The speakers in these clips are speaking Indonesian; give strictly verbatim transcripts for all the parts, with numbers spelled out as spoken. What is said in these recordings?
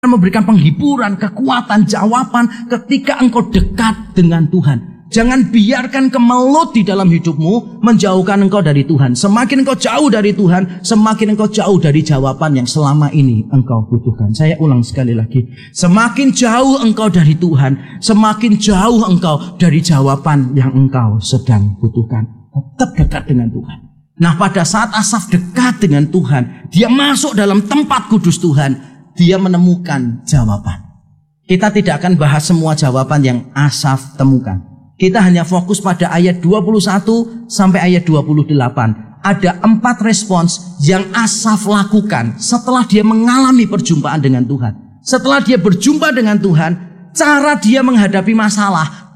memberikan penghiburan, kekuatan, jawaban ketika engkau dekat dengan Tuhan. Jangan biarkan kemelut di dalam hidupmu menjauhkan engkau dari Tuhan. Semakin engkau jauh dari Tuhan, semakin engkau jauh dari jawaban yang selama ini engkau butuhkan. Saya ulang sekali lagi. Semakin jauh engkau dari Tuhan, semakin jauh engkau dari jawaban yang engkau sedang butuhkan. Tetap dekat dengan Tuhan. Nah, pada saat Asaf dekat dengan Tuhan, dia masuk dalam tempat kudus Tuhan. Dia menemukan jawaban. Kita tidak akan bahas semua jawaban yang Asaf temukan. Kita hanya fokus pada ayat dua puluh satu sampai ayat dua puluh delapan. Ada empat respons yang Asaf lakukan setelah dia mengalami perjumpaan dengan Tuhan. Setelah dia berjumpa dengan Tuhan, cara dia menghadapi masalah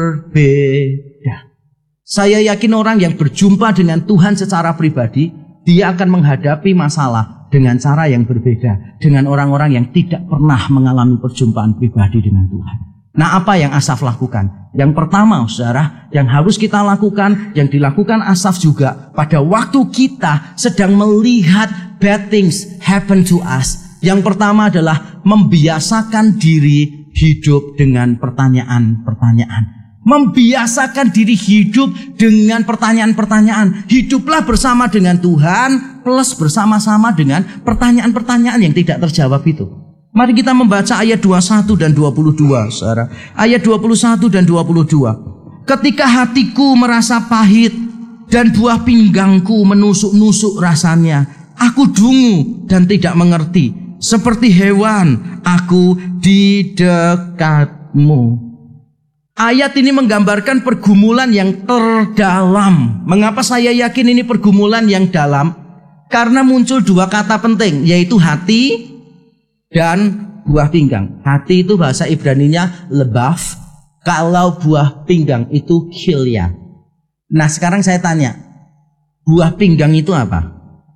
berbeda. Saya yakin orang yang berjumpa dengan Tuhan secara pribadi, dia akan menghadapi masalah dengan cara yang berbeda dengan orang-orang yang tidak pernah mengalami perjumpaan pribadi dengan Tuhan. Nah, apa yang Asaf lakukan? Yang pertama, saudara, yang harus kita lakukan, yang dilakukan Asaf juga pada waktu kita sedang melihat bad things happen to us. Yang pertama adalah membiasakan diri hidup dengan pertanyaan-pertanyaan. Membiasakan diri hidup dengan pertanyaan-pertanyaan. Hiduplah bersama dengan Tuhan plus bersama-sama dengan pertanyaan-pertanyaan yang tidak terjawab itu. Mari kita membaca ayat dua puluh satu dan dua puluh dua, saudara. Ayat dua puluh satu dan dua puluh dua. Ketika hatiku merasa pahit dan buah pinggangku menusuk-nusuk rasanya, aku dungu dan tidak mengerti. Seperti hewan, aku di dekatmu. Ayat ini menggambarkan pergumulan yang terdalam. Mengapa saya yakin ini pergumulan yang dalam? Karena muncul dua kata penting, yaitu hati dan buah pinggang. Hati itu bahasa Ibraninya lebav. Kalau buah pinggang itu kilya. Nah, sekarang saya tanya, buah pinggang itu apa?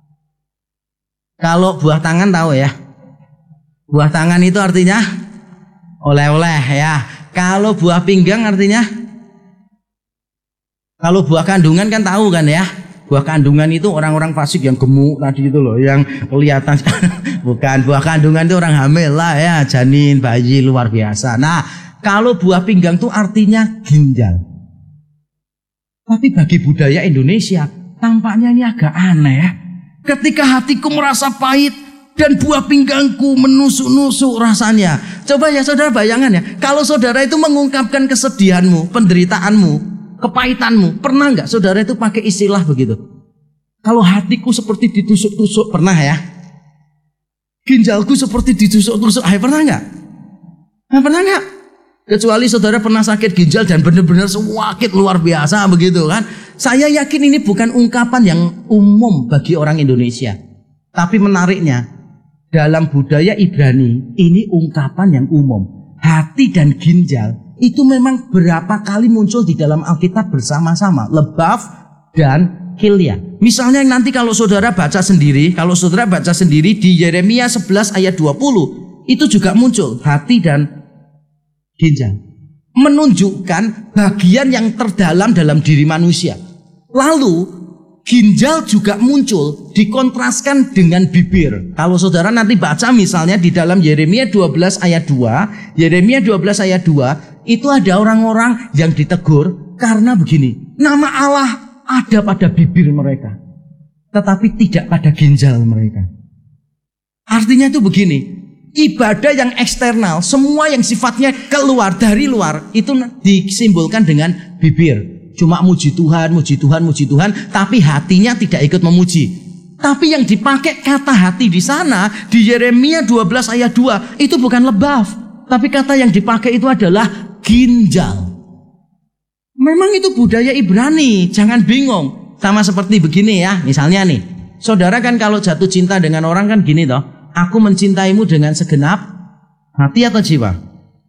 Kalau buah tangan tahu ya? Buah tangan itu artinya oleh-oleh ya. Kalau buah pinggang artinya, kalau buah kandungan kan tahu kan ya. Buah kandungan itu orang-orang fasik yang gemuk tadi itu loh, yang kelihatan. Bukan, buah kandungan itu orang hamil lah ya, janin, bayi luar biasa. Nah, kalau buah pinggang itu artinya ginjal. Tapi bagi budaya Indonesia tampaknya ini agak aneh ya. Ketika hatiku merasa pahit dan buah pinggangku menusuk-nusuk rasanya. Coba ya saudara bayangan ya, kalau saudara itu mengungkapkan kesedihanmu, penderitaanmu, kepahitanmu, pernah nggak saudara itu pakai istilah begitu? Kalau hatiku seperti ditusuk-tusuk, pernah ya? Ginjalku seperti ditusuk-tusuk, hai pernah nggak? Nah, pernah nggak? Kecuali saudara pernah sakit ginjal dan benar-benar sakit luar biasa begitu kan? Saya yakin ini bukan ungkapan yang umum bagi orang Indonesia. Tapi menariknya, dalam budaya Ibrani, ini ungkapan yang umum. Hati dan ginjal itu memang berapa kali muncul di dalam Alkitab bersama-sama. Lebav dan kilya. Misalnya nanti kalau saudara baca sendiri, kalau saudara baca sendiri di Yeremia sebelas ayat dua puluh, itu juga muncul hati dan ginjal. Menunjukkan bagian yang terdalam dalam diri manusia. Lalu ginjal juga muncul dikontraskan dengan bibir. Kalau saudara nanti baca misalnya di dalam Yeremia dua belas ayat dua, Yeremia dua belas ayat dua, itu ada orang-orang yang ditegur karena begini, nama Allah ada pada bibir mereka, tetapi tidak pada ginjal mereka. Artinya itu begini, ibadah yang eksternal, semua yang sifatnya keluar dari luar, itu disimbolkan dengan bibir. Cuma muji Tuhan, muji Tuhan, muji Tuhan, tapi hatinya tidak ikut memuji. Tapi yang dipakai kata hati di sana di Yeremia dua belas ayat dua itu bukan lebav, tapi kata yang dipakai itu adalah ginjal. Memang itu budaya Ibrani, jangan bingung. Sama seperti begini ya, misalnya nih, saudara kan kalau jatuh cinta dengan orang kan gini toh, aku mencintaimu dengan segenap hati atau jiwa.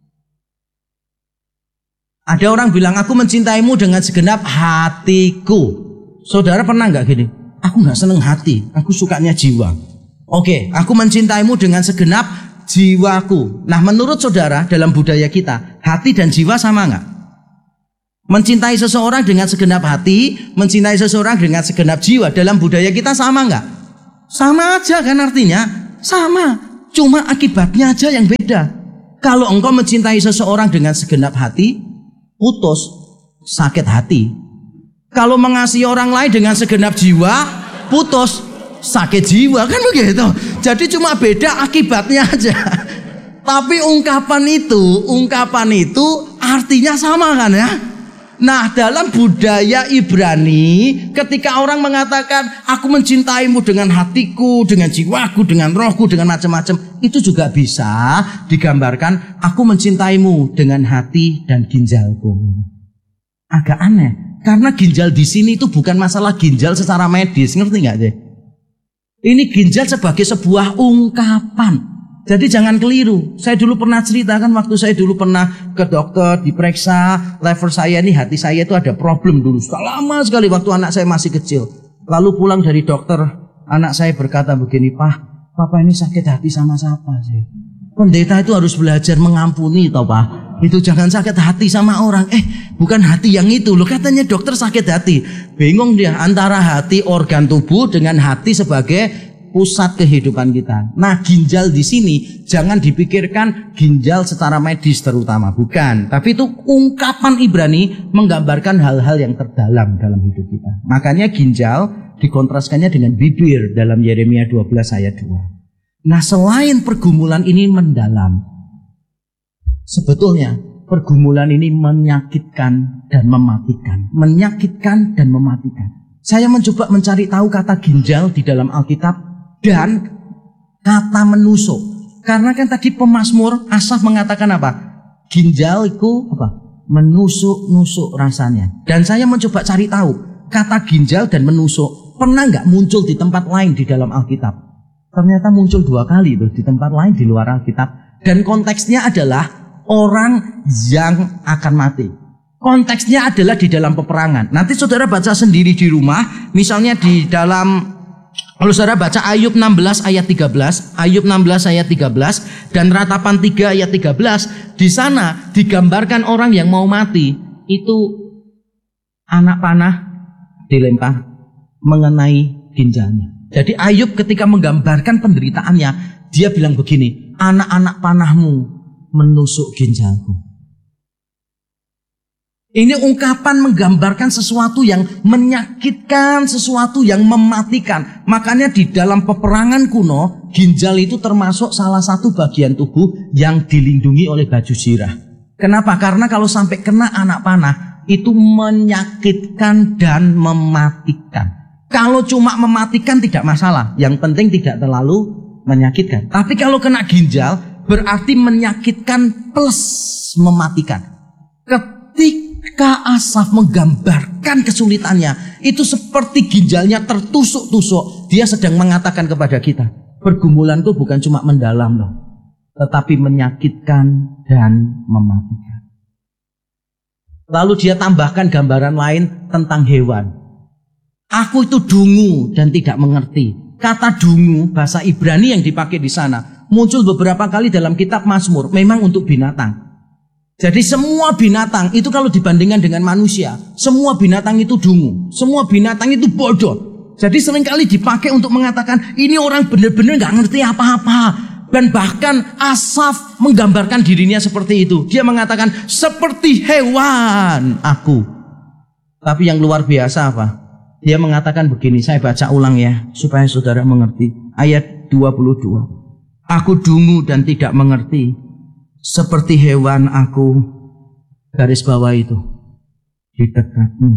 Ada orang bilang aku mencintaimu dengan segenap hatiku. Saudara pernah nggak gini? Aku nggak seneng hati, aku sukanya jiwa. Oke, aku mencintaimu dengan segenap jiwaku. Nah, menurut saudara dalam budaya kita, hati dan jiwa sama nggak? Mencintai seseorang dengan segenap hati, mencintai seseorang dengan segenap jiwa dalam budaya kita sama nggak? Sama aja kan artinya, sama. Cuma akibatnya aja yang beda. Kalau engkau mencintai seseorang dengan segenap hati, putus, sakit hati. Kalau mengasihi orang lain dengan segenap jiwa, putus, sakit jiwa. Kan begitu. Jadi cuma beda akibatnya aja. Tapi ungkapan itu, ungkapan itu artinya sama kan ya. Nah, dalam budaya Ibrani, ketika orang mengatakan aku mencintaimu dengan hatiku, dengan jiwaku, dengan rohku, dengan macam-macam, itu juga bisa digambarkan aku mencintaimu dengan hati dan ginjalku. Agak aneh, karena ginjal di sini itu bukan masalah ginjal secara medis, ngerti nggak deh? Ini ginjal sebagai sebuah ungkapan. Jadi jangan keliru. Saya dulu pernah ceritakan waktu saya dulu pernah ke dokter, diperiksa level saya nih, hati saya itu ada problem dulu. Sudah lama sekali waktu anak saya masih kecil. Lalu pulang dari dokter, anak saya berkata begini, "Pak, Papa ini sakit hati sama siapa sih? Pendeta itu harus belajar mengampuni toh, Pak. Itu jangan sakit hati sama orang." Eh, bukan hati yang itu loh, katanya dokter sakit hati. Bingung dia antara hati organ tubuh dengan hati sebagai pusat kehidupan kita. Nah, ginjal di sini jangan dipikirkan ginjal secara medis terutama, bukan. Tapi itu ungkapan Ibrani menggambarkan hal-hal yang terdalam dalam hidup kita. Makanya ginjal dikontraskannya dengan bibir dalam Yeremia dua belas ayat dua. Nah, selain pergumulan ini mendalam, sebetulnya pergumulan ini menyakitkan dan mematikan. Menyakitkan dan mematikan. Saya mencoba mencari tahu kata ginjal di dalam Alkitab dan kata menusuk. Karena kan tadi pemazmur Asaf mengatakan apa? Ginjal itu apa? Menusuk-nusuk rasanya. Dan saya mencoba cari tahu kata ginjal dan menusuk pernah nggak muncul di tempat lain di dalam Alkitab? Ternyata muncul dua kali tuh di tempat lain di luar Alkitab. Dan konteksnya adalah orang yang akan mati. Konteksnya adalah di dalam peperangan. Nanti saudara baca sendiri di rumah. Misalnya di dalam, kalau saudara baca Ayub enam belas ayat tiga belas, Ayub enam belas ayat tiga belas dan Ratapan tiga ayat tiga belas, di sana digambarkan orang yang mau mati itu anak panah dilempar mengenai ginjalnya. Jadi Ayub ketika menggambarkan penderitaannya, dia bilang begini, anak-anak panahmu menusuk ginjalku. Ini ungkapan menggambarkan sesuatu yang menyakitkan, sesuatu yang mematikan. Makanya di dalam peperangan kuno, ginjal itu termasuk salah satu bagian tubuh yang dilindungi oleh baju zirah. Kenapa? Karena kalau sampai kena anak panah, itu menyakitkan dan mematikan. Kalau cuma mematikan tidak masalah, yang penting tidak terlalu menyakitkan. Tapi kalau kena ginjal, berarti menyakitkan plus mematikan. Ketika Asaf menggambarkan kesulitannya, itu seperti ginjalnya tertusuk-tusuk. Dia sedang mengatakan kepada kita, pergumulanku bukan cuma mendalam loh, tetapi menyakitkan dan mematikan. Lalu dia tambahkan gambaran lain tentang hewan. Aku itu dungu dan tidak mengerti. Kata dungu, bahasa Ibrani yang dipakai di sana, muncul beberapa kali dalam kitab Mazmur, memang untuk binatang. Jadi semua binatang itu kalau dibandingkan dengan manusia, semua binatang itu dungu, semua binatang itu bodoh. Jadi seringkali dipakai untuk mengatakan ini orang benar-benar gak ngerti apa-apa. Dan bahkan Asaf menggambarkan dirinya seperti itu. Dia mengatakan seperti hewan aku. Tapi yang luar biasa apa? Dia mengatakan begini, saya baca ulang ya supaya saudara mengerti. Ayat dua puluh dua. Aku dungu dan tidak mengerti, seperti hewan aku, garis bawah itu, di dekatmu.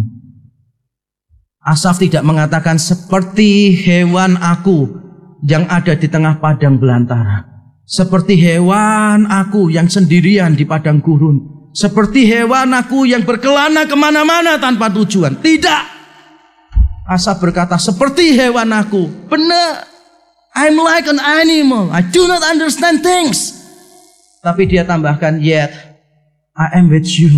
Asaf tidak mengatakan seperti hewan aku yang ada di tengah padang belantara, seperti hewan aku yang sendirian di padang gurun, seperti hewan aku yang berkelana kemana-mana tanpa tujuan. Tidak. Asaf berkata seperti hewan aku. Benar, I'm like an animal, I do not understand things. Tapi dia tambahkan, yet I am with you,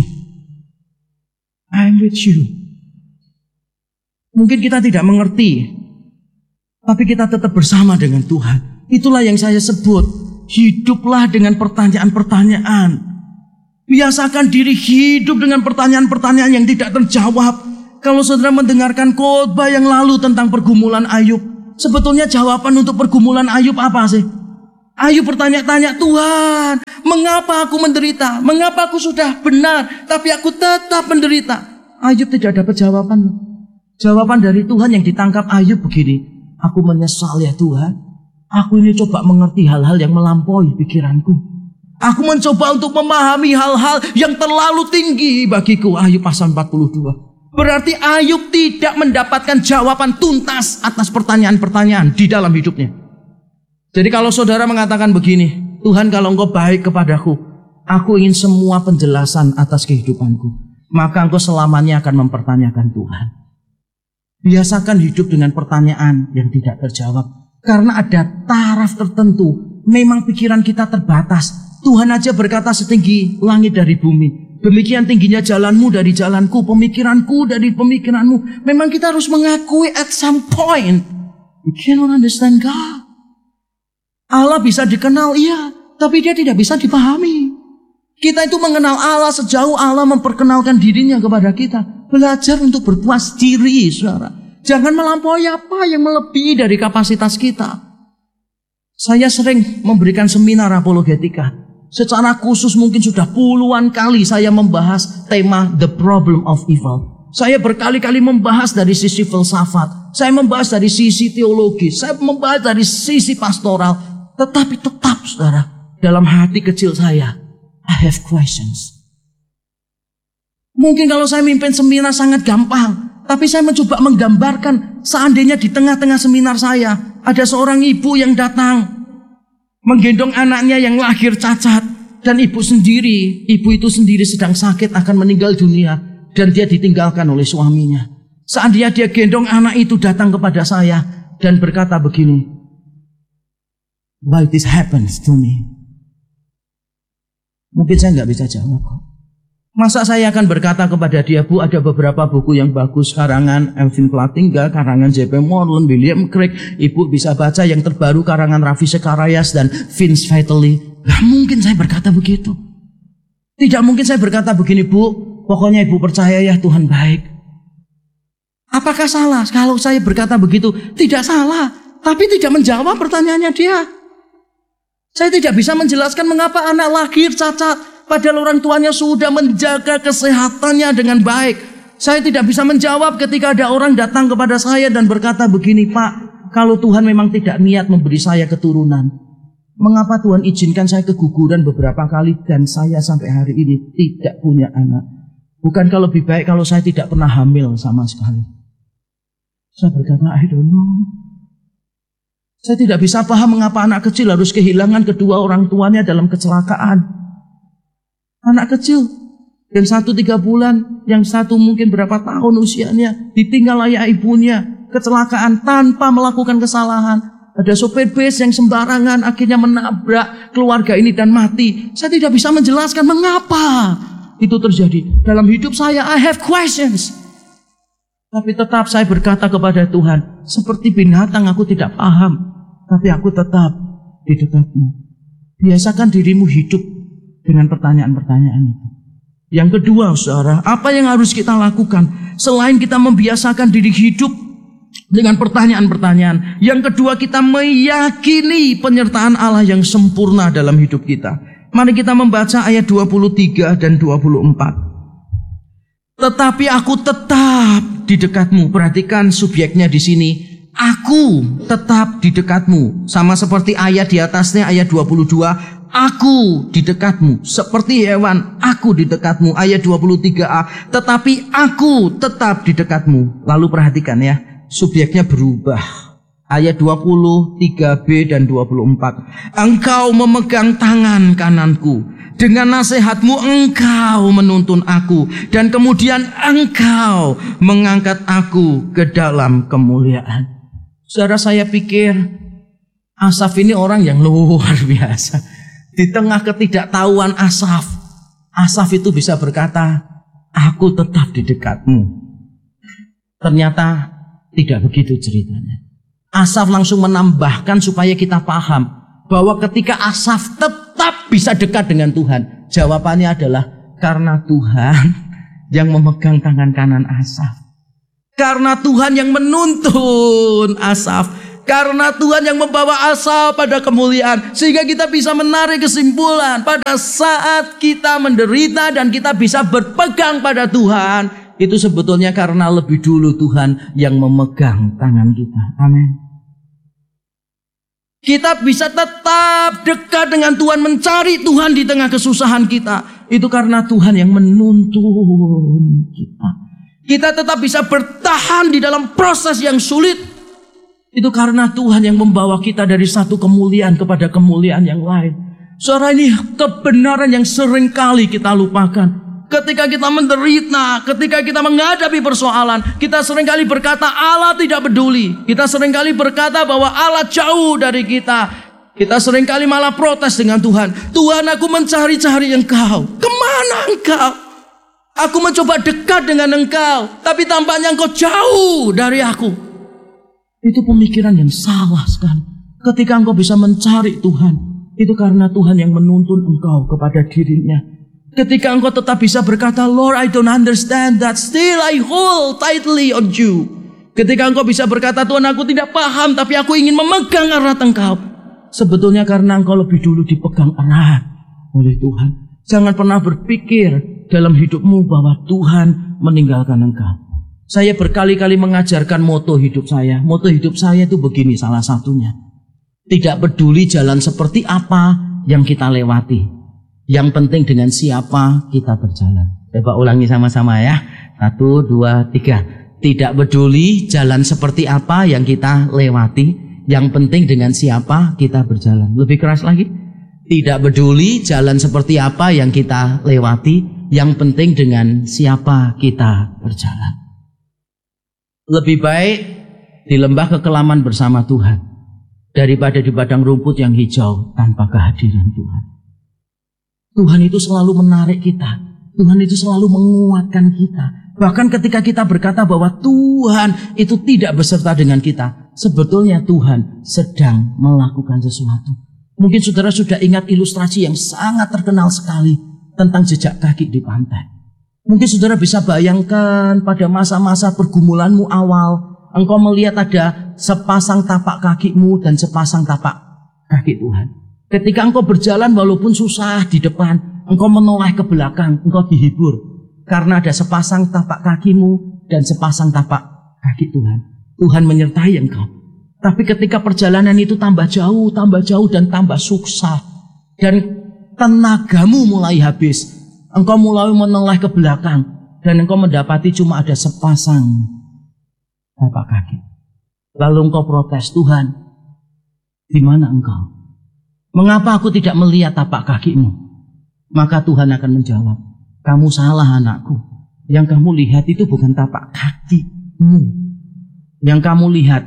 I am with you. Mungkin kita tidak mengerti, tapi kita tetap bersama dengan Tuhan. Itulah yang saya sebut, hiduplah dengan pertanyaan-pertanyaan. Biasakan diri hidup dengan pertanyaan-pertanyaan yang tidak terjawab. Kalau saudara mendengarkan khotbah yang lalu tentang pergumulan Ayub, sebetulnya jawaban untuk pergumulan Ayub apa sih? Ayub bertanya-tanya, Tuhan, mengapa aku menderita? Mengapa aku sudah benar, tapi aku tetap menderita? Ayub tidak dapat jawaban. Jawaban dari Tuhan yang ditangkap Ayub begini, aku menyesal ya Tuhan. Aku ini coba mengerti hal-hal yang melampaui pikiranku. Aku mencoba untuk memahami hal-hal yang terlalu tinggi bagiku. Ayub pasal empat puluh dua. Berarti Ayub tidak mendapatkan jawaban tuntas atas pertanyaan-pertanyaan di dalam hidupnya. Jadi kalau saudara mengatakan begini, Tuhan kalau engkau baik kepadaku, aku ingin semua penjelasan atas kehidupanku, maka engkau selamanya akan mempertanyakan Tuhan. Biasakan hidup dengan pertanyaan yang tidak terjawab. Karena ada taraf tertentu, memang pikiran kita terbatas. Tuhan aja berkata setinggi langit dari bumi. Demikian tingginya jalanmu dari jalanku, pemikiranku dari pemikiranmu. Memang kita harus mengakui at some point, we cannot understand God. Allah bisa dikenal, iya, tapi dia tidak bisa dipahami. Kita itu mengenal Allah sejauh Allah memperkenalkan dirinya kepada kita. Belajar untuk berpuas diri, saudara. Jangan melampaui apa yang melebihi dari kapasitas kita. Saya sering memberikan seminar apologetika. Secara khusus mungkin sudah puluhan kali saya membahas tema The Problem of Evil. Saya berkali-kali membahas dari sisi filsafat. Saya membahas dari sisi teologi. Saya membahas dari sisi pastoral. Tetapi tetap, saudara, dalam hati kecil saya, I have questions. Mungkin kalau saya mimpin seminar sangat gampang, tapi saya mencoba menggambarkan seandainya di tengah-tengah seminar saya ada seorang ibu yang datang menggendong anaknya yang lahir cacat, dan ibu sendiri, ibu itu sendiri sedang sakit akan meninggal dunia, dan dia ditinggalkan oleh suaminya. Seandainya dia gendong anak itu datang kepada saya dan berkata begini, why this happens to me? Mungkin saya nggak bisa jawab. Masa saya akan berkata kepada dia, Bu, ada beberapa buku yang bagus, karangan Elvin Platinga, karangan J P Moreland, William Craig. Ibu bisa baca yang terbaru karangan Ravi Zacharias dan Vince Vitali. Gak mungkin saya berkata begitu. Tidak mungkin saya berkata begini, Bu, pokoknya ibu percaya ya Tuhan baik. Apakah salah kalau saya berkata begitu? Tidak salah, tapi tidak menjawab pertanyaannya dia. Saya tidak bisa menjelaskan mengapa anak lahir cacat, padahal orang tuanya sudah menjaga kesehatannya dengan baik. Saya tidak bisa menjawab ketika ada orang datang kepada saya dan berkata begini, Pak, kalau Tuhan memang tidak niat memberi saya keturunan, mengapa Tuhan izinkan saya keguguran beberapa kali dan saya sampai hari ini tidak punya anak? Bukankah lebih baik kalau saya tidak pernah hamil sama sekali? Saya berkata, I don't know. Saya tidak bisa paham mengapa anak kecil harus kehilangan kedua orang tuanya dalam kecelakaan. Anak kecil yang satu tiga bulan, yang satu mungkin berapa tahun usianya, ditinggal ayah ibunya, kecelakaan tanpa melakukan kesalahan. Ada sopir bus yang sembarangan akhirnya menabrak keluarga ini dan mati. Saya tidak bisa menjelaskan mengapa itu terjadi. Dalam hidup saya, I have questions. Tapi tetap saya berkata kepada Tuhan, seperti binatang aku tidak paham, tapi aku tetap di dekatmu. Biasakan dirimu hidup dengan pertanyaan-pertanyaan itu. Yang kedua, saudara, apa yang harus kita lakukan selain kita membiasakan diri hidup dengan pertanyaan-pertanyaan? Yang kedua, kita meyakini penyertaan Allah yang sempurna dalam hidup kita. Mari kita membaca ayat dua puluh tiga dan dua puluh empat. Tetapi aku tetap di dekatmu. Perhatikan subjeknya di sini. Aku tetap di dekatmu. Sama seperti ayat di atasnya, ayat dua puluh dua. Aku di dekatmu. Seperti hewan, aku di dekatmu. Ayat dua puluh tiga a. Tetapi aku tetap di dekatmu. Lalu perhatikan ya, subjeknya berubah. Ayat dua puluh tiga b dan dua puluh empat. Engkau memegang tangan kananku. Dengan nasihatmu engkau menuntun aku. Dan kemudian engkau mengangkat aku ke dalam kemuliaan. Saudara, saya pikir Asaf ini orang yang luar biasa. Di tengah ketidaktahuan Asaf, Asaf itu bisa berkata, aku tetap di dekatmu. Ternyata tidak begitu ceritanya. Asaf langsung menambahkan supaya kita paham bahwa ketika Asaf tetap bisa dekat dengan Tuhan, jawabannya adalah karena Tuhan yang memegang tangan kanan Asaf. Karena Tuhan yang menuntun Asaf. Karena Tuhan yang membawa asa pada kemuliaan. Sehingga kita bisa menarik kesimpulan. Pada saat kita menderita dan kita bisa berpegang pada Tuhan, itu sebetulnya karena lebih dulu Tuhan yang memegang tangan kita. Amin. Kita bisa tetap dekat dengan Tuhan, mencari Tuhan di tengah kesusahan kita. Itu karena Tuhan yang menuntun kita. Kita tetap bisa bertahan di dalam proses yang sulit. Itu karena Tuhan yang membawa kita dari satu kemuliaan kepada kemuliaan yang lain. Saudara, ini kebenaran yang sering kali kita lupakan. Ketika kita menderita, ketika kita menghadapi persoalan, kita seringkali berkata Allah tidak peduli. Kita seringkali berkata bahwa Allah jauh dari kita. Kita seringkali malah protes dengan Tuhan. Tuhan, aku mencari-cari Engkau. Kemana Engkau? Aku mencoba dekat dengan Engkau, tapi tampaknya Engkau jauh dari aku. Itu pemikiran yang salah sekali. Ketika engkau bisa mencari Tuhan, itu karena Tuhan yang menuntun engkau kepada dirinya. Ketika engkau tetap bisa berkata, Lord, I don't understand that, still I hold tightly on you. Ketika engkau bisa berkata, Tuhan, aku tidak paham, tapi aku ingin memegang erat engkau. Sebetulnya karena engkau lebih dulu dipegang erat oleh Tuhan. Jangan pernah berpikir dalam hidupmu bahwa Tuhan meninggalkan engkau. Saya berkali-kali mengajarkan moto hidup saya. Moto hidup saya itu begini, salah satunya. Tidak peduli jalan seperti apa yang kita lewati. Yang penting dengan siapa kita berjalan. Coba ulangi sama-sama ya. Satu, dua, tiga. Tidak peduli jalan seperti apa yang kita lewati. Yang penting dengan siapa kita berjalan. Lebih keras lagi. Tidak peduli jalan seperti apa yang kita lewati. Yang penting dengan siapa kita berjalan. Lebih baik di lembah kekelaman bersama Tuhan daripada di padang rumput yang hijau tanpa kehadiran Tuhan. Tuhan itu selalu menarik kita. Tuhan itu selalu menguatkan kita. Bahkan ketika kita berkata bahwa Tuhan itu tidak beserta dengan kita, sebetulnya Tuhan sedang melakukan sesuatu. Mungkin saudara sudah ingat ilustrasi yang sangat terkenal sekali tentang jejak kaki di pantai. Mungkin saudara bisa bayangkan pada masa-masa pergumulanmu awal, engkau melihat ada sepasang tapak kakimu dan sepasang tapak kaki Tuhan. Ketika engkau berjalan walaupun susah di depan, engkau menoleh ke belakang, engkau dihibur. Karena ada sepasang tapak kakimu dan sepasang tapak kaki Tuhan. Tuhan menyertai engkau. Tapi ketika perjalanan itu tambah jauh, tambah jauh dan tambah susah, dan tenagamu mulai habis, engkau mulai menoleh ke belakang dan engkau mendapati cuma ada sepasang tapak kaki. Lalu engkau protes, Tuhan, di mana engkau? Mengapa aku tidak melihat tapak kakimu? Maka Tuhan akan menjawab, kamu salah anakku. Yang kamu lihat itu bukan tapak kakimu. Yang kamu lihat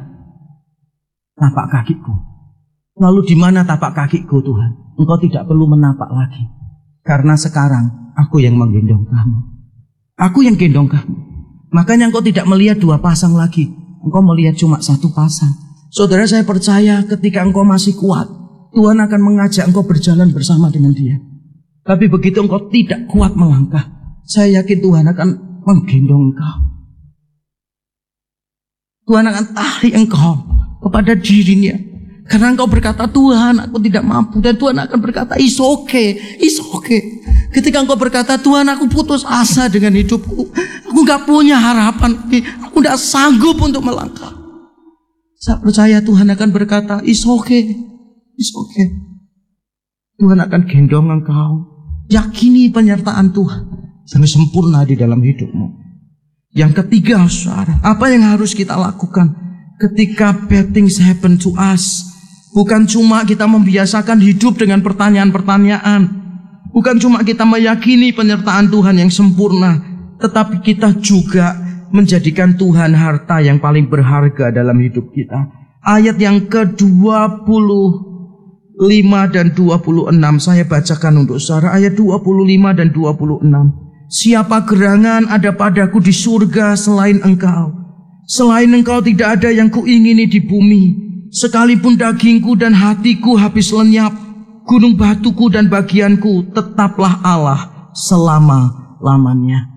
tapak kakiku. Lalu di mana tapak kakiku Tuhan? Engkau tidak perlu menapak lagi. Karena sekarang aku yang menggendong kamu. Aku yang gendong kamu. Makanya engkau tidak melihat dua pasang lagi. Engkau melihat cuma satu pasang. Saudara, saya percaya ketika engkau masih kuat, Tuhan akan mengajak engkau berjalan bersama dengan Dia. Tapi begitu engkau tidak kuat melangkah, saya yakin Tuhan akan menggendong engkau. Tuhan akan tarik engkau kepada dirinya. Karena engkau berkata, Tuhan, aku tidak mampu. Dan Tuhan akan berkata, it's okay, it's okay. Ketika engkau berkata, Tuhan, aku putus asa dengan hidupku. Aku gak punya harapan. Aku gak sanggup untuk melangkah. Saya percaya Tuhan akan berkata, it's okay, it's okay. Tuhan akan gendong engkau. Yakini penyertaan Tuhan yang sempurna di dalam hidupmu. Yang ketiga, saudara, apa yang harus kita lakukan ketika bad things happen to us? Bukan cuma kita membiasakan hidup dengan pertanyaan-pertanyaan. Bukan cuma kita meyakini penyertaan Tuhan yang sempurna, tetapi kita juga menjadikan Tuhan harta yang paling berharga dalam hidup kita. Ayat yang ke dua puluh lima dan dua puluh enam saya bacakan untuk saudara. Ayat dua puluh lima dan dua puluh enam. Siapa gerangan ada padaku di surga selain engkau? Selain engkau tidak ada yang kuingini di bumi. Sekalipun dagingku dan hatiku habis lenyap, gunung batuku dan bagianku, tetaplah Allah selama-lamanya.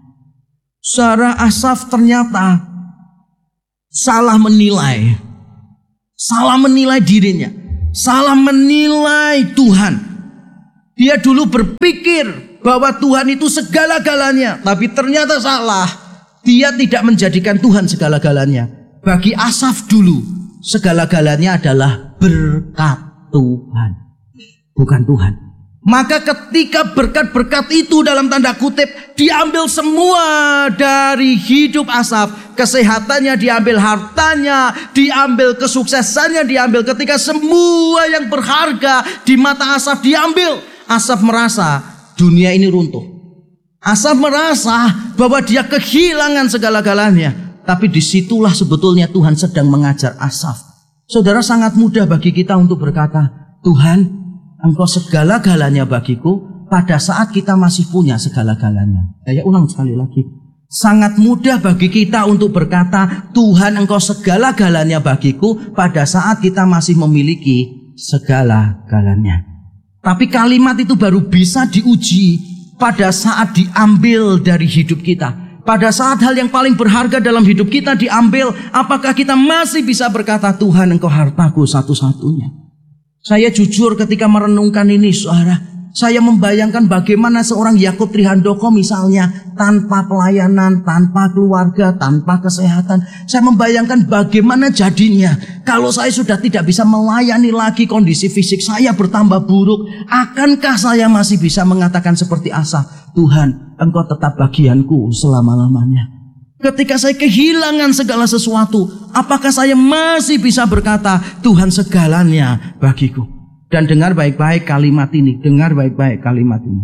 Saudara, Asaf ternyata salah menilai. Salah menilai dirinya, salah menilai Tuhan. Dia dulu berpikir bahwa Tuhan itu segala-galanya, tapi ternyata salah. Dia tidak menjadikan Tuhan segala-galanya. Bagi Asaf dulu, segala-galanya adalah berkat Tuhan, bukan Tuhan. Maka ketika berkat-berkat itu dalam tanda kutip diambil semua dari hidup Asaf, kesehatannya diambil, hartanya diambil, kesuksesannya diambil, ketika semua yang berharga di mata Asaf diambil, Asaf merasa dunia ini runtuh. Asaf merasa bahwa dia kehilangan segala-galanya. Tapi disitulah sebetulnya Tuhan sedang mengajar Asaf. Saudara, sangat mudah bagi kita untuk berkata, Tuhan, Engkau segala-galanya bagiku, pada saat kita masih punya segala-galanya. Saya ulang sekali lagi. Sangat mudah bagi kita untuk berkata, Tuhan, Engkau segala-galanya bagiku, pada saat kita masih memiliki segala-galanya. Tapi kalimat itu baru bisa diuji pada saat diambil dari hidup kita. Pada saat hal yang paling berharga dalam hidup kita diambil, apakah kita masih bisa berkata, Tuhan, Engkau hartaku satu-satunya? Saya jujur ketika merenungkan ini, saudara, saya membayangkan bagaimana seorang Yakub Trihandoko misalnya, tanpa pelayanan, tanpa keluarga, tanpa kesehatan. Saya membayangkan bagaimana jadinya kalau saya sudah tidak bisa melayani lagi, kondisi fisik saya bertambah buruk. Akankah saya masih bisa mengatakan seperti Asaf, Tuhan, Engkau tetap bagianku selama-lamanya? Ketika saya kehilangan segala sesuatu, apakah saya masih bisa berkata, Tuhan segalanya bagiku? Dan dengar baik-baik kalimat ini, dengar baik-baik kalimat ini.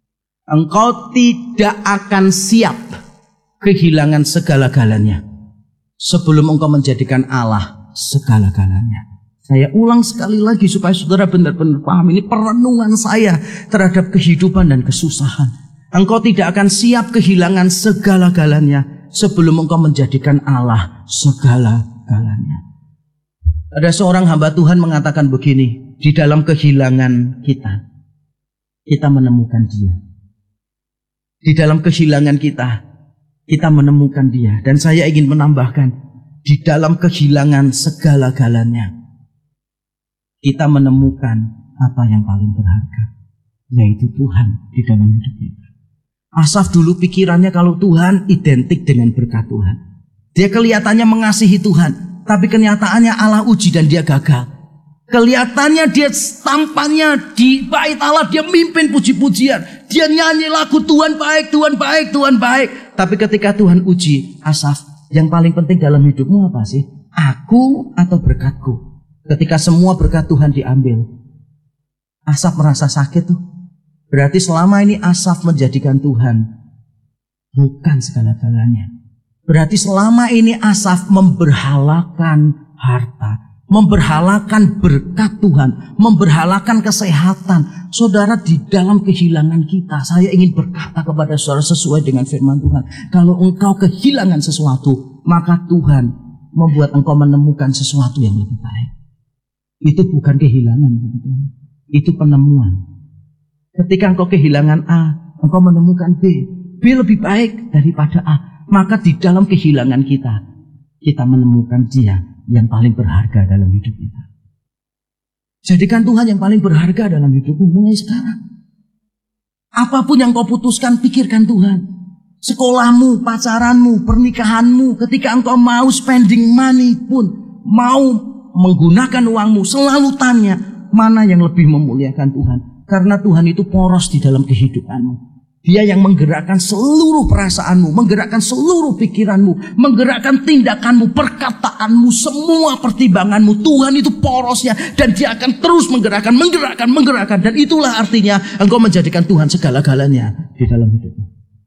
Engkau tidak akan siap kehilangan segala-galanya sebelum engkau menjadikan Allah segala-galanya. Saya ulang sekali lagi supaya saudara benar-benar paham. Ini perenungan saya terhadap kehidupan dan kesusahan. Engkau tidak akan siap kehilangan segala-galanya sebelum engkau menjadikan Allah segala-galanya. Ada seorang hamba Tuhan mengatakan begini, di dalam kehilangan kita, kita menemukan Dia. Di dalam kehilangan kita, kita menemukan Dia. Dan saya ingin menambahkan, di dalam kehilangan segala-galanya, kita menemukan apa yang paling berharga, yaitu Tuhan di dalam hidup kita. Asaf dulu pikirannya kalau Tuhan identik dengan berkat Tuhan. Dia kelihatannya mengasihi Tuhan, tapi kenyataannya Allah uji dan dia gagal. Kelihatannya dia tampannya di bait Allah, dia mimpin puji-pujian, dia nyanyi lagu Tuhan baik, Tuhan baik, Tuhan baik. Tapi ketika Tuhan uji, Asaf, yang paling penting dalam hidupmu apa sih? Aku atau berkatku? Ketika semua berkat Tuhan diambil, Asaf merasa sakit tuh. Berarti selama ini Asaf menjadikan Tuhan bukan segala-galanya. Berarti selama ini Asaf memberhalakan harta, memberhalakan berkat Tuhan, memberhalakan kesehatan. Saudara, di dalam kehilangan kita, saya ingin berkata kepada saudara sesuai dengan firman Tuhan. Kalau engkau kehilangan sesuatu, maka Tuhan membuat engkau menemukan sesuatu yang lebih baik. Itu bukan kehilangan, itu penemuan. Ketika engkau kehilangan A, engkau menemukan B. B lebih baik daripada A. Maka di dalam kehilangan kita, kita menemukan Dia yang paling berharga dalam hidup kita. Jadikan Tuhan yang paling berharga dalam hidupmu mulai sekarang. Apapun yang kau putuskan, pikirkan Tuhan. Sekolahmu, pacaranmu, pernikahanmu, ketika engkau mau spending money pun, mau menggunakan uangmu, selalu tanya, mana yang lebih memuliakan Tuhan? Karena Tuhan itu poros di dalam kehidupanmu. Dia yang menggerakkan seluruh perasaanmu, menggerakkan seluruh pikiranmu, menggerakkan tindakanmu, perkataanmu, semua pertimbanganmu. Tuhan itu porosnya dan Dia akan terus menggerakkan, menggerakkan, menggerakkan. Dan itulah artinya engkau menjadikan Tuhan segala-galanya di dalam hidupmu.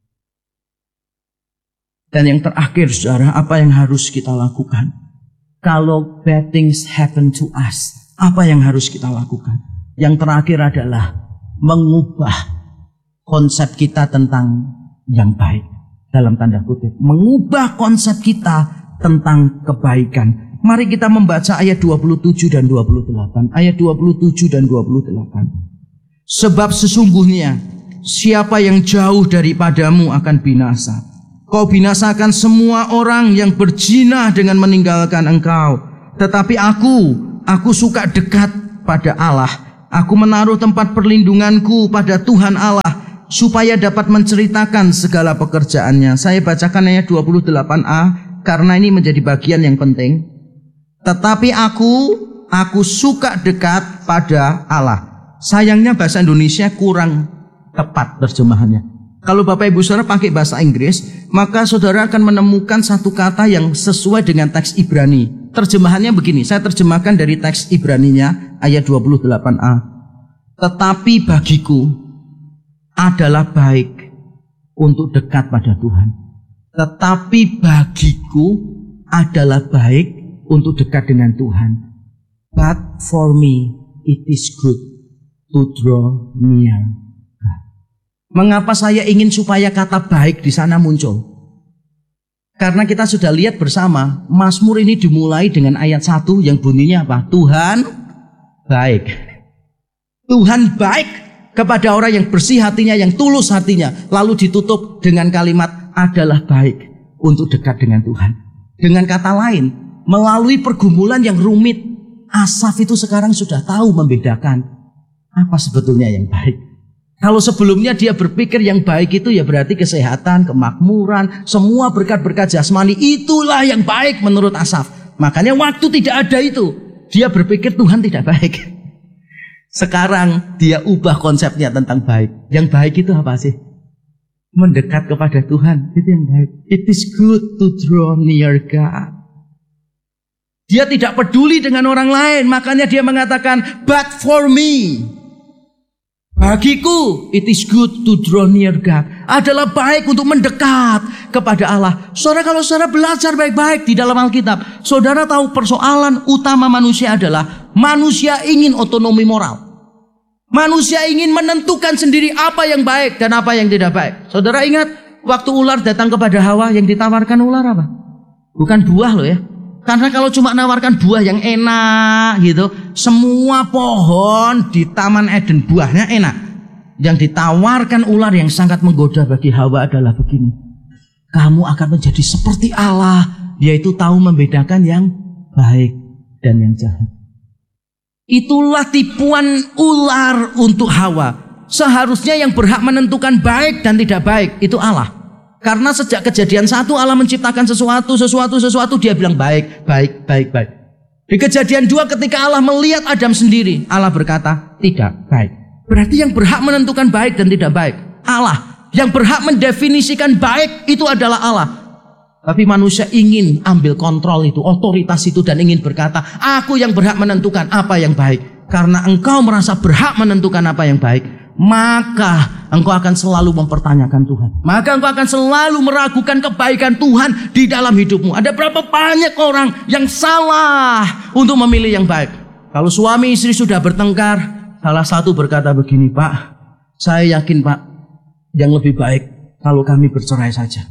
Dan yang terakhir, saudara, apa yang harus kita lakukan? Kalau bad things happen to us, apa yang harus kita lakukan? Yang terakhir adalah mengubah konsep kita tentang yang baik. Dalam tanda kutip, mengubah konsep kita tentang kebaikan. Mari kita membaca ayat dua puluh tujuh dan dua puluh delapan. Ayat dua puluh tujuh dan dua puluh delapan. Sebab sesungguhnya siapa yang jauh daripadamu akan binasa. Kau binasakan semua orang yang berzina dengan meninggalkan engkau. Tetapi aku, aku suka dekat pada Allah. Aku menaruh tempat perlindunganku pada Tuhan Allah, supaya dapat menceritakan segala pekerjaannya. Saya bacakan ayat dua puluh delapan a, karena ini menjadi bagian yang penting. Tetapi aku, aku suka dekat pada Allah. Sayangnya bahasa Indonesia kurang tepat terjemahannya. Kalau Bapak Ibu Saudara pakai bahasa Inggris, maka saudara akan menemukan satu kata yang sesuai dengan teks Ibrani. Terjemahannya begini, saya terjemahkan dari teks Ibraninya ayat dua puluh delapan a. Tetapi bagiku adalah baik untuk dekat pada Tuhan. Tetapi bagiku adalah baik untuk dekat dengan Tuhan. But for me it is good to draw near God. Mengapa saya ingin supaya kata baik di sana muncul? Karena kita sudah lihat bersama, Mazmur ini dimulai dengan ayat satu yang bunyinya apa? Tuhan baik. Tuhan baik kepada orang yang bersih hatinya, yang tulus hatinya. Lalu ditutup dengan kalimat adalah baik untuk dekat dengan Tuhan. Dengan kata lain, melalui pergumulan yang rumit, Asaf itu sekarang sudah tahu membedakan apa sebetulnya yang baik. Kalau sebelumnya dia berpikir yang baik itu ya berarti kesehatan, kemakmuran, semua berkat-berkat jasmani, itulah yang baik menurut Asaf. Makanya waktu tidak ada itu, dia berpikir Tuhan tidak baik. Sekarang dia ubah konsepnya tentang baik. Yang baik itu apa sih? Mendekat kepada Tuhan, itu yang baik. It is good to draw near God. Dia tidak peduli dengan orang lain, makanya dia mengatakan, but for me, bagiku, it is good to draw near God. Adalah baik untuk mendekat kepada Allah. Saudara, kalau saudara belajar baik-baik di dalam Alkitab, saudara tahu persoalan utama manusia adalah manusia ingin otonomi moral. Manusia ingin menentukan sendiri apa yang baik dan apa yang tidak baik. Saudara ingat waktu ular datang kepada Hawa, yang ditawarkan ular apa? Bukan buah loh ya. Karena kalau cuma nawarkan buah yang enak gitu, semua pohon di Taman Eden buahnya enak. Yang ditawarkan ular yang sangat menggoda bagi Hawa adalah begini. Kamu akan menjadi seperti Allah, yaitu tahu membedakan yang baik dan yang jahat. Itulah tipuan ular untuk Hawa. Seharusnya yang berhak menentukan baik dan tidak baik itu Allah. Karena sejak kejadian satu Allah menciptakan sesuatu, sesuatu, sesuatu, dia bilang baik, baik, baik, baik. Di kejadian dua ketika Allah melihat Adam sendiri, Allah berkata tidak baik. Berarti yang berhak menentukan baik dan tidak baik Allah. Yang berhak mendefinisikan baik itu adalah Allah. Tapi manusia ingin ambil kontrol itu, otoritas itu, dan ingin berkata, aku yang berhak menentukan apa yang baik. Karena engkau merasa berhak menentukan apa yang baik, maka engkau akan selalu mempertanyakan Tuhan. Maka engkau akan selalu meragukan kebaikan Tuhan di dalam hidupmu. Ada berapa banyak orang yang salah untuk memilih yang baik. Kalau suami istri sudah bertengkar, salah satu berkata begini, Pak, saya yakin Pak, yang lebih baik kalau kami bercerai saja.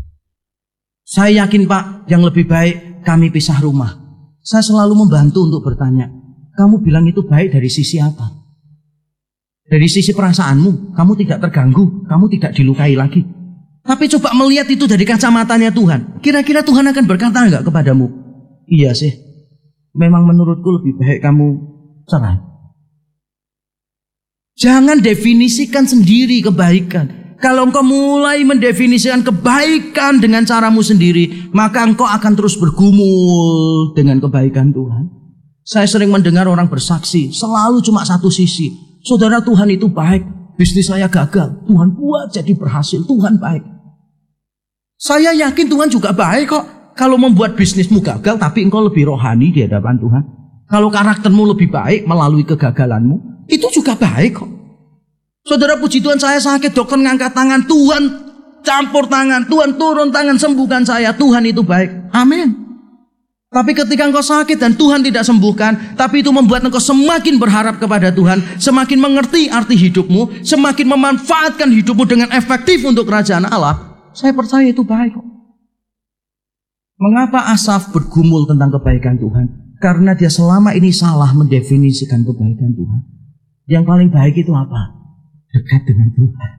Saya yakin Pak, yang lebih baik kami pisah rumah. Saya selalu membantu untuk bertanya, kamu bilang itu baik dari sisi apa? Dari sisi perasaanmu, kamu tidak terganggu, kamu tidak dilukai lagi. Tapi coba melihat itu dari kacamatanya Tuhan. Kira-kira Tuhan akan berkata enggak kepadamu, iya sih, memang menurutku lebih baik kamu cerai. Jangan definisikan sendiri kebaikan. Kalau engkau mulai mendefinisikan kebaikan dengan caramu sendiri, maka engkau akan terus bergumul dengan kebaikan Tuhan. Saya sering mendengar orang bersaksi, selalu cuma satu sisi. Saudara, Tuhan itu baik, bisnis saya gagal, Tuhan buat jadi berhasil, Tuhan baik. Saya yakin Tuhan juga baik kok. Kalau membuat bisnismu gagal, tapi engkau lebih rohani di hadapan Tuhan. Kalau karaktermu lebih baik melalui kegagalanmu, itu juga baik kok. Saudara, puji Tuhan, saya sakit, dokter ngangkat tangan, Tuhan campur tangan, Tuhan turun tangan, sembuhkan saya, Tuhan itu baik. Amin. Tapi ketika engkau sakit dan Tuhan tidak sembuhkan, tapi itu membuat engkau semakin berharap kepada Tuhan, semakin mengerti arti hidupmu, semakin memanfaatkan hidupmu dengan efektif untuk kerajaan Allah, saya percaya itu baik kok. Mengapa Asaf bergumul tentang kebaikan Tuhan? Karena dia selama ini salah mendefinisikan kebaikan Tuhan. Yang paling baik itu apa? Dekat dengan Tuhan.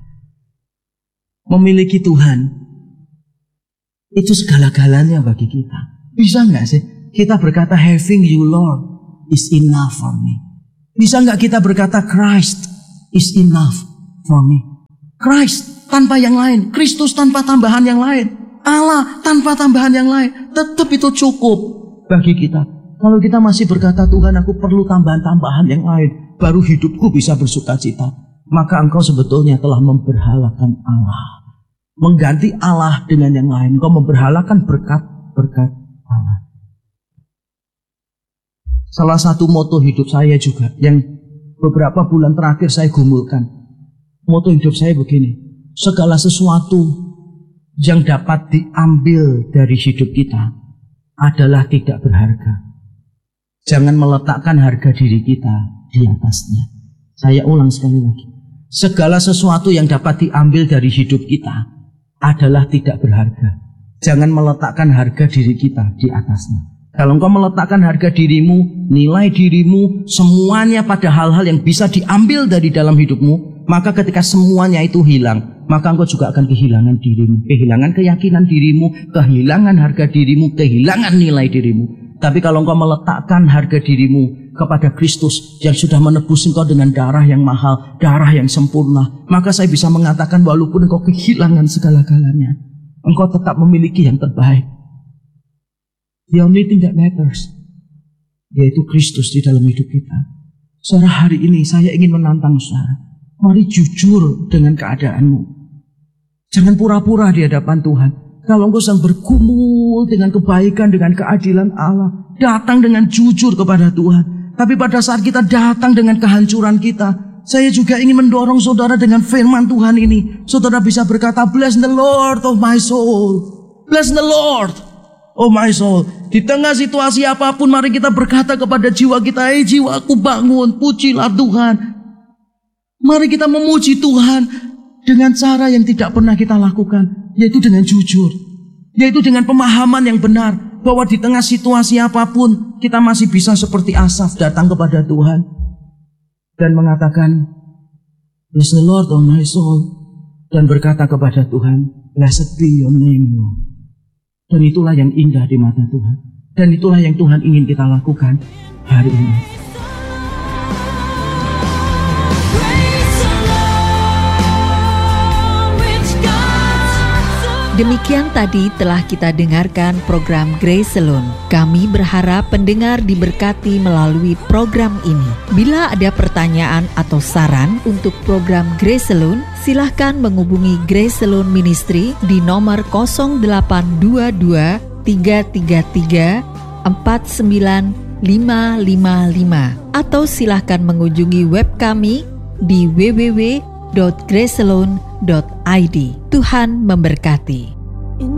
Memiliki Tuhan itu segala-galanya bagi kita. Bisa nggak sih kita berkata having you Lord is enough for me? Bisa nggak kita berkata Christ is enough for me? Christ tanpa yang lain, Kristus tanpa tambahan yang lain, Allah tanpa tambahan yang lain, tetap itu cukup bagi kita. Kalau kita masih berkata Tuhan aku perlu tambahan-tambahan yang lain, baru hidupku bisa bersukacita, maka engkau sebetulnya telah memberhalakan Allah, mengganti Allah dengan yang lain. Engkau memberhalakan berkat-berkat Allah. Salah satu moto hidup saya juga yang beberapa bulan terakhir saya gumulkan, moto hidup saya begini: segala sesuatu yang dapat diambil dari hidup kita adalah tidak berharga. Jangan meletakkan harga diri kita di atasnya. Saya ulang sekali lagi. Segala sesuatu yang dapat diambil dari hidup kita adalah tidak berharga. Jangan meletakkan harga diri kita di atasnya. Kalau engkau meletakkan harga dirimu, nilai dirimu, semuanya pada hal-hal yang bisa diambil dari dalam hidupmu, maka ketika semuanya itu hilang, maka engkau juga akan kehilangan dirimu, kehilangan keyakinan dirimu, kehilangan harga dirimu, kehilangan nilai dirimu. Tapi kalau engkau meletakkan harga dirimu kepada Kristus yang sudah menebus engkau dengan darah yang mahal, darah yang sempurna, maka saya bisa mengatakan walaupun engkau kehilangan segala-galanya, engkau tetap memiliki yang terbaik. The only thing that matters, yaitu Kristus di dalam hidup kita. Saudara, hari ini saya ingin menantang saudara, mari jujur dengan keadaanmu. Jangan pura-pura di hadapan Tuhan. Kalau engkau sedang bergumul dengan kebaikan, dengan keadilan Allah, datang dengan jujur kepada Tuhan. Tapi pada saat kita datang dengan kehancuran kita, saya juga ingin mendorong saudara dengan firman Tuhan ini. Saudara bisa berkata, bless the Lord of my soul. Bless the Lord of my soul. Di tengah situasi apapun, mari kita berkata kepada jiwa kita, hei jiwaku bangun, pujilah Tuhan. Mari kita memuji Tuhan dengan cara yang tidak pernah kita lakukan, yaitu dengan jujur, yaitu dengan pemahaman yang benar, bahwa di tengah situasi apapun, kita masih bisa seperti Asaf datang kepada Tuhan dan mengatakan, bless the Lord of my soul, dan berkata kepada Tuhan, blessed be your name, Lord. Dan itulah yang indah di mata Tuhan, dan itulah yang Tuhan ingin kita lakukan hari ini. Demikian tadi telah kita dengarkan program Grace Alone. Kami berharap pendengar diberkati melalui program ini. Bila ada pertanyaan atau saran untuk program Grace Alone, silahkan menghubungi Grace Alone Ministry di nomor nol delapan dua dua tiga tiga tiga empat sembilan lima lima lima atau silahkan mengunjungi web kami di w w w dot grace alone dot i d. Tuhan memberkati.